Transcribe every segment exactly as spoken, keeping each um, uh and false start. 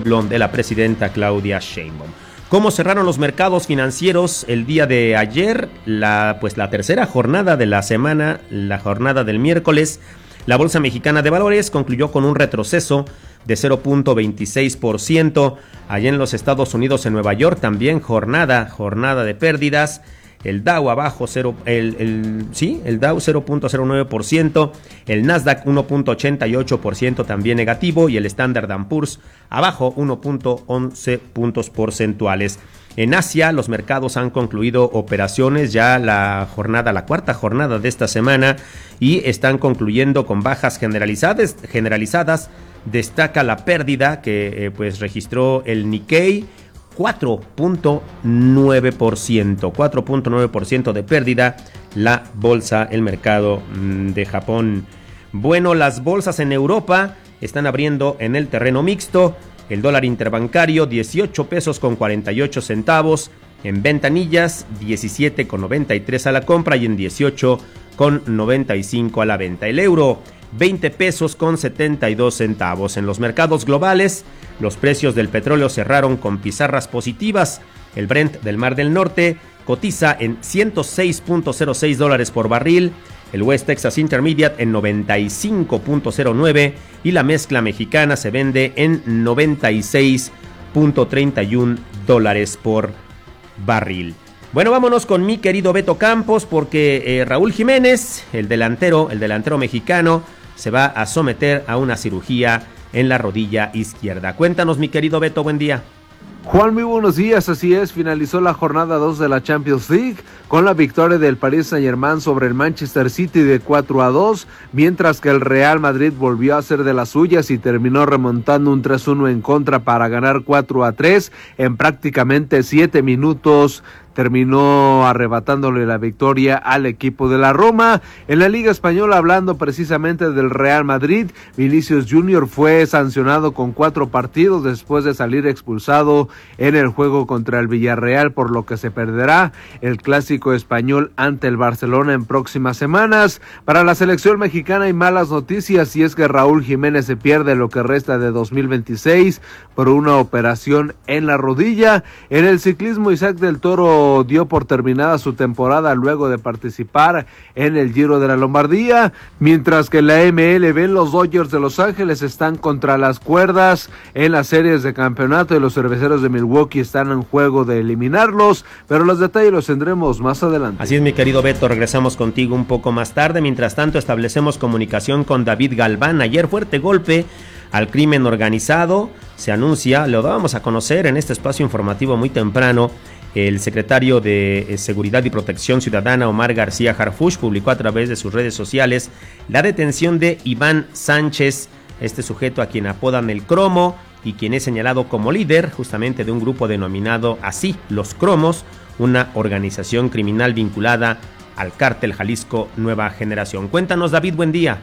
pueblo de la presidenta Claudia Sheinbaum. ¿Cómo cerraron los mercados financieros el día de ayer? La, pues la tercera jornada de la semana, la jornada del miércoles. La Bolsa Mexicana de Valores concluyó con un retroceso de cero punto veintiséis por ciento. Allá en los Estados Unidos, en Nueva York, también jornada, jornada de pérdidas. El Dow abajo, cero, el, el, sí, el Dow cero punto cero nueve por ciento, el Nasdaq uno punto ochenta y ocho por ciento también negativo y el Standard and Poor's abajo uno punto once puntos porcentuales. En Asia, los mercados han concluido operaciones ya la jornada, la cuarta jornada de esta semana y están concluyendo con bajas generalizadas. generalizadas. Destaca la pérdida que eh, pues registró el Nikkei, cuatro punto nueve por ciento, cuatro punto nueve por ciento de pérdida la bolsa, el mercado de Japón. Bueno, las bolsas en Europa están abriendo en el terreno mixto. El dólar interbancario dieciocho pesos con cuarenta y ocho centavos, en ventanillas diecisiete con noventa y tres a la compra y en dieciocho con noventa y cinco a la venta. El euro veinte pesos con setenta y dos centavos. En los mercados globales, los precios del petróleo cerraron con pizarras positivas. El Brent del Mar del Norte cotiza en ciento seis punto cero seis dólares por barril, el West Texas Intermediate en noventa y cinco punto cero nueve y la mezcla mexicana se vende en noventa y seis punto treinta y uno dólares por barril. Bueno, vámonos con mi querido Beto Campos porque eh, Raúl Jiménez, el delantero, el delantero mexicano, se va a someter a una cirugía en la rodilla izquierda. Cuéntanos, mi querido Beto, buen día. Juan, muy buenos días, así es, finalizó la jornada dos de la Champions League con la victoria del Paris Saint-Germain sobre el Manchester City de cuatro a dos, mientras que el Real Madrid volvió a hacer de las suyas y terminó remontando un tres uno en contra para ganar cuatro a tres en prácticamente siete minutos. Terminó arrebatándole la victoria al equipo de la Roma. En la Liga Española, hablando precisamente del Real Madrid, Vinicius Junior fue sancionado con cuatro partidos después de salir expulsado en el juego contra el Villarreal, por lo que se perderá el clásico español ante el Barcelona en próximas semanas. Para la selección mexicana hay malas noticias, y es que Raúl Jiménez se pierde lo que resta de dos mil veintiséis por una operación en la rodilla. En el ciclismo, Isaac del Toro dio por terminada su temporada luego de participar en el Giro de la Lombardía, mientras que en la M L B los Dodgers de Los Ángeles están contra las cuerdas en las series de campeonato y los cerveceros de Milwaukee están en juego de eliminarlos, pero los detalles los tendremos más adelante. Así es, mi querido Beto, regresamos contigo un poco más tarde. Mientras tanto, establecemos comunicación con David Galván. Ayer fuerte golpe al crimen organizado, se anuncia, lo dábamos a conocer en este espacio informativo muy temprano. El secretario de Seguridad y Protección Ciudadana, Omar García Harfuch, publicó a través de sus redes sociales la detención de Iván Sánchez, este sujeto a quien apodan el Cromo y quien es señalado como líder justamente de un grupo denominado así, Los Cromos, una organización criminal vinculada al cártel Jalisco Nueva Generación. Cuéntanos, David, buen día.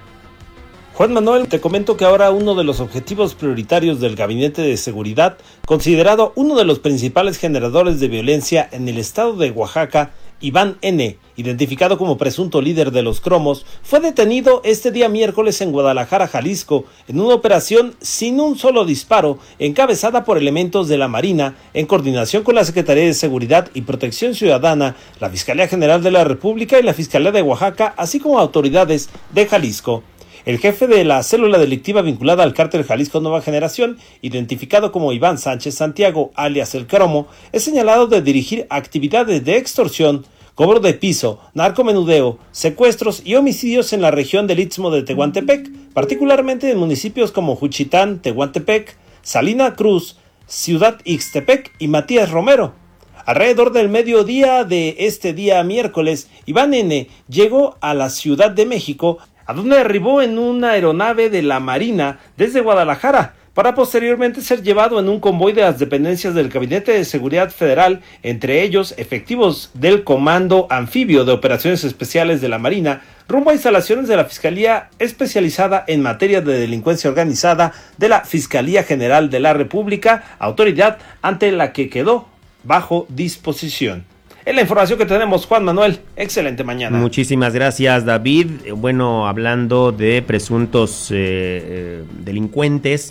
Juan Manuel, te comento que ahora uno de los objetivos prioritarios del Gabinete de Seguridad, considerado uno de los principales generadores de violencia en el estado de Oaxaca, Iván N., identificado como presunto líder de los Cromos, fue detenido este día miércoles en Guadalajara, Jalisco, en una operación sin un solo disparo, encabezada por elementos de la Marina, en coordinación con la Secretaría de Seguridad y Protección Ciudadana, la Fiscalía General de la República y la Fiscalía de Oaxaca, así como autoridades de Jalisco. El jefe de la célula delictiva vinculada al cártel Jalisco Nueva Generación, identificado como Iván Sánchez Santiago, alias El Cromo, es señalado de dirigir actividades de extorsión, cobro de piso, narcomenudeo, secuestros y homicidios en la región del Istmo de Tehuantepec, particularmente en municipios como Juchitán, Tehuantepec, Salina Cruz, Ciudad Ixtepec y Matías Romero. Alrededor del mediodía de este día miércoles, Iván N. llegó a la Ciudad de México, a donde arribó en una aeronave de la Marina desde Guadalajara, para posteriormente ser llevado en un convoy de las dependencias del Gabinete de Seguridad Federal, entre ellos efectivos del Comando Anfibio de Operaciones Especiales de la Marina, rumbo a instalaciones de la Fiscalía Especializada en Materia de Delincuencia Organizada de la Fiscalía General de la República, autoridad ante la que quedó bajo disposición. Es la información que tenemos, Juan Manuel. Excelente mañana. Muchísimas gracias, David. Bueno, hablando de presuntos eh, eh, delincuentes,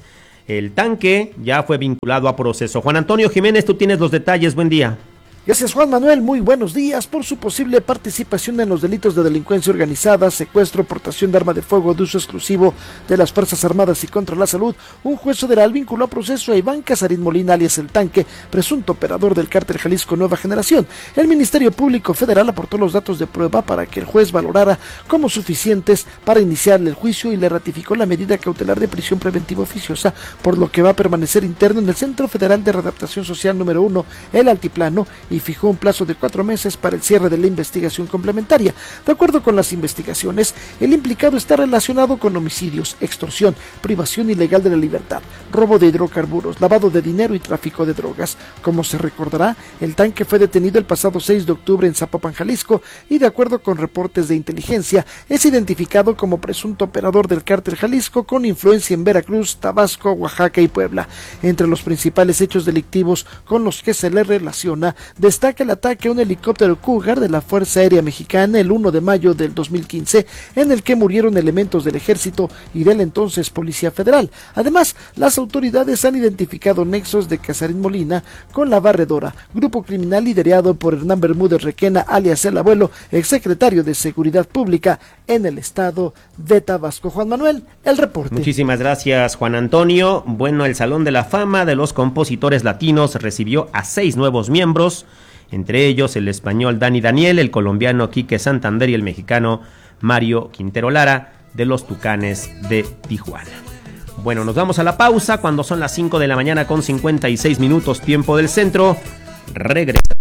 el tanque ya fue vinculado a proceso. Juan Antonio Jiménez, tú tienes los detalles, buen día. Gracias, Juan Manuel, muy buenos días. Por su posible participación en los delitos de delincuencia organizada, secuestro, portación de arma de fuego de uso exclusivo de las Fuerzas Armadas y contra la salud, un juez federal vinculó a proceso a Iván Casarín Molina, alias El Tanque, presunto operador del cártel Jalisco Nueva Generación. El Ministerio Público Federal aportó los datos de prueba para que el juez valorara como suficientes para iniciarle el juicio y le ratificó la medida cautelar de prisión preventiva oficiosa, por lo que va a permanecer interno en el Centro Federal de Readaptación Social número uno, El Altiplano, y fijó un plazo de cuatro meses para el cierre de la investigación complementaria. De acuerdo con las investigaciones, el implicado está relacionado con homicidios, extorsión, privación ilegal de la libertad, robo de hidrocarburos, lavado de dinero y tráfico de drogas. Como se recordará, El Tanque fue detenido el pasado seis de octubre en Zapopan, Jalisco, y de acuerdo con reportes de inteligencia, es identificado como presunto operador del cártel Jalisco con influencia en Veracruz, Tabasco, Oaxaca y Puebla. Entre los principales hechos delictivos con los que se le relaciona, destaca el ataque a un helicóptero Cougar de la Fuerza Aérea Mexicana el primero de mayo del dos mil quince, en el que murieron elementos del Ejército y del entonces Policía Federal. Además, las autoridades han identificado nexos de Casarín Molina con La Barredora, grupo criminal liderado por Hernán Bermúdez Requena, alias El Abuelo, exsecretario de Seguridad Pública en el estado de Tabasco. Juan Manuel, el reporte. Muchísimas gracias, Juan Antonio. Bueno, el Salón de la Fama de los Compositores Latinos recibió a seis nuevos miembros, entre ellos el español Dani Daniel, el colombiano Quique Santander y el mexicano Mario Quintero Lara, de los Tucanes de Tijuana. Bueno, nos vamos a la pausa cuando son las cinco de la mañana con cincuenta y seis minutos, tiempo del centro. Regresa.